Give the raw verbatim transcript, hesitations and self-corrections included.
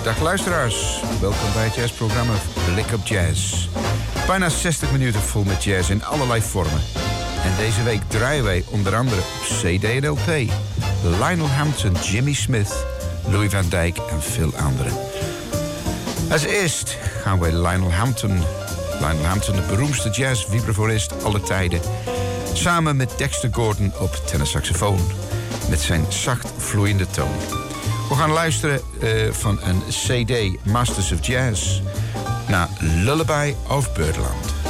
Dag luisteraars, welkom bij het jazzprogramma Blik op Jazz. Bijna zestig minuten vol met jazz in allerlei vormen. En deze week draaien wij onder andere op C D en L P Lionel Hampton, Jimmy Smith, Louis Van Dijk en veel anderen. Als eerst gaan wij Lionel Hampton, Lionel Hampton, de beroemdste jazz-vibraphonist aller tijden, samen met Dexter Gordon op tenorsaxofoon, met zijn zacht vloeiende toon. We gaan luisteren uh, van een C D Masters of Jazz naar Lullaby of Birdland.